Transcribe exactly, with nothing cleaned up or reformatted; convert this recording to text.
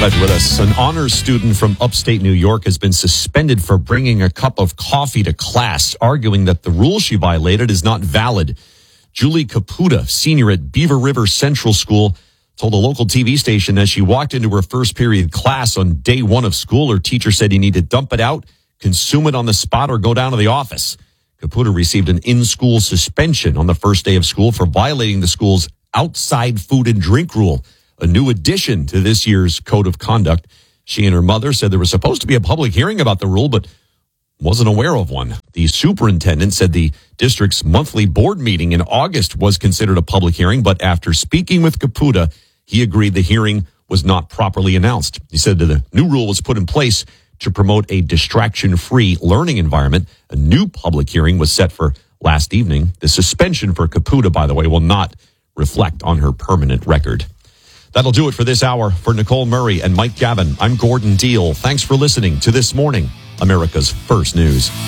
Glad you're with us. An honors student from upstate New York has been suspended for bringing a cup of coffee to class, arguing that the rule she violated is not valid. Julie Caputa, senior at Beaver River Central School, told a local T V station as she walked into her first period class on day one of school, her teacher said you need to dump it out, consume it on the spot, or go down to the office. Caputa received an in-school suspension on the first day of school for violating the school's outside food and drink rule, a new addition to this year's code of conduct. She and her mother said there was supposed to be a public hearing about the rule, but wasn't aware of one. The superintendent said the district's monthly board meeting in August was considered a public hearing, but after speaking with Caputa, he agreed the hearing was not properly announced. He said that the new rule was put in place to promote a distraction-free learning environment. A new public hearing was set for last evening. The suspension for Caputa, by the way, will not reflect on her permanent record. That'll do it for this hour. For Nicole Murray and Mike Gavin, I'm Gordon Deal. Thanks for listening to This Morning, America's First News.